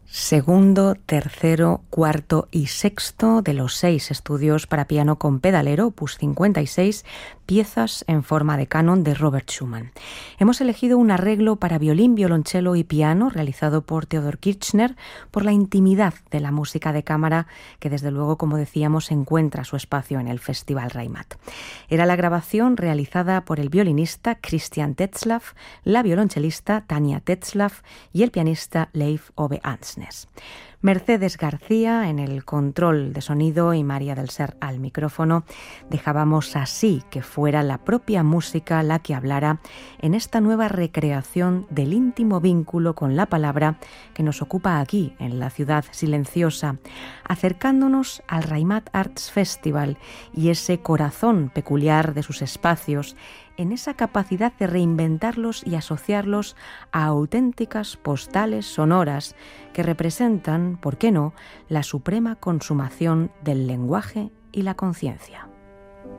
Segundo, tercero, cuarto y sexto de los 6 estudios para piano con pedalero, opus 56, piezas en forma de canon de Robert Schumann. Hemos elegido un arreglo para violín, violonchelo y piano realizado por Theodor Kirchner por la intimidad de la música de cámara que desde luego, como decíamos, encuentra su espacio en el Festival Raymat. Era la grabación realizada por el violinista Christian Tetzlaff, la violonchelista Tanja Tetzlaff y el pianista Leif Ove Ansnes. Mercedes García en el control de sonido y María del Ser al micrófono. Dejábamos así que fuera la propia música la que hablara en esta nueva recreación del íntimo vínculo con la palabra que nos ocupa aquí, en la ciudad silenciosa, acercándonos al Raymat Arts Festival y ese corazón peculiar de sus espacios, en esa capacidad de reinventarlos y asociarlos a auténticas postales sonoras que representan, ¿por qué no?, la suprema consumación del lenguaje y la conciencia.